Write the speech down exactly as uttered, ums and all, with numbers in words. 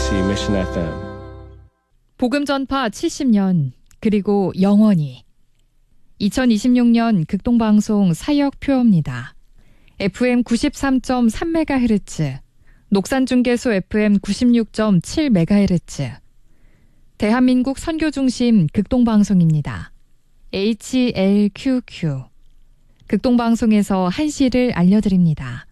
케이비티 Mission 에프엠. 복음 전파 칠십 년 그리고 영원히. 이천이십육 년 극동방송 사역표입니다. 에프엠 구십삼 점 삼 메가헤르츠, 녹산중계소 에프엠 구십육 점 칠 메가헤르츠, 대한민국 선교중심 극동방송입니다. 에이치엘큐큐. 극동방송에서 한시를 알려드립니다.